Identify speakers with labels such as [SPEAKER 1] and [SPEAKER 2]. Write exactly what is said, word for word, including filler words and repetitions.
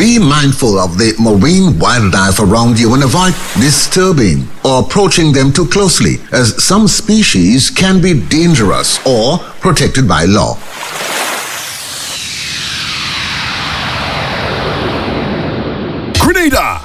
[SPEAKER 1] Be mindful of the marine wildlife around you and avoid disturbing or approaching them too closely, as some species can be dangerous or protected by law.
[SPEAKER 2] Grenada!